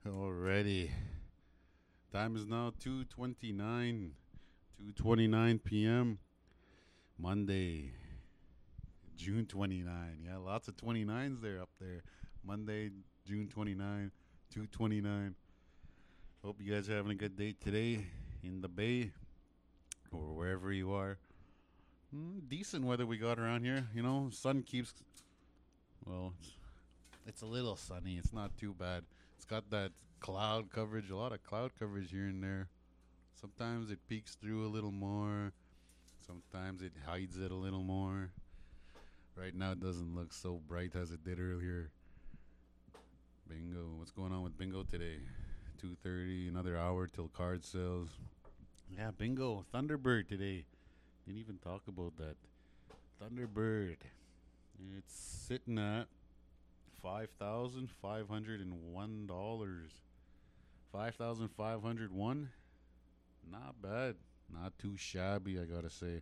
Already. Time is now 2:29. 2:29 p.m. Monday, June 29. Yeah, lots of 29s there up there. Monday, June 29, 2:29. Hope you guys are having a good day today in the Bay or wherever you are. Decent weather we got around here. Sun keeps. Well, it's a little sunny. It's not too bad. It's got that cloud coverage, a lot of cloud coverage here and there. Sometimes it peeks through a little more. Sometimes it hides it a little more. Right now it doesn't look so bright as it did earlier. Bingo. What's going on with bingo today? 2:30, another hour till card sales. Yeah, bingo. Thunderbird today. Didn't even talk about that. Thunderbird. It's sitting at $5,501. 5,501. Not bad. Not too shabby, I gotta say.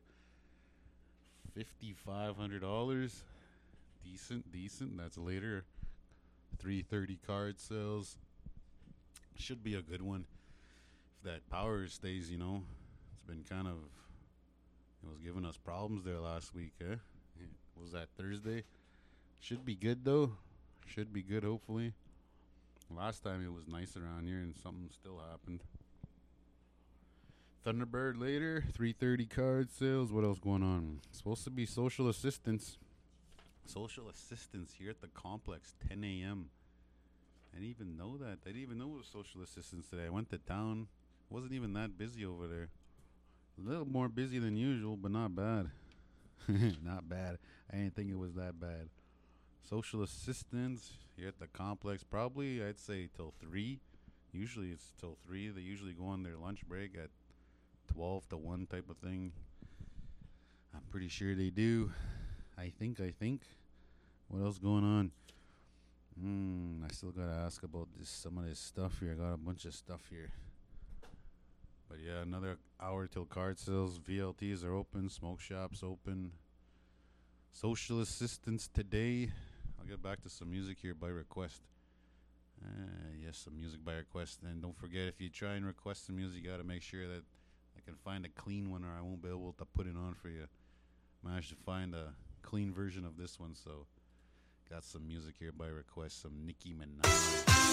$5,500. Decent. That's later. 3:30 card sales. Should be a good one. If that power stays, it's been kind of. It was giving us problems there last week, eh? Was that Thursday? Should be good though. Should be good, hopefully. Last time it was nice around here and something still happened. Thunderbird later, 3:30 card sales. What else going on? Supposed to be social assistance. Social assistance here at the complex, 10 a.m. I didn't even know that. I didn't even know it was social assistance today. I went to town. Wasn't even that busy over there. A little more busy than usual, but not bad. Not bad. I didn't think it was that bad. Social assistance here at the complex, probably I'd say till 3. Usually it's till 3. They usually go on their lunch break at 12 to 1 type of thing. I'm pretty sure they do. I think. What else going on? I still gotta ask about some of this stuff here. I got a bunch of stuff here. But yeah, another hour till card sales. VLTs are open. Smoke shops open. Social assistance today. I'll get back to some music here by request. Yes, some music by request. And don't forget, if you try and request some music, you got to make sure that I can find a clean one or I won't be able to put it on for you. Managed to find a clean version of this one, so got some music here by request. Some Nicki Minaj.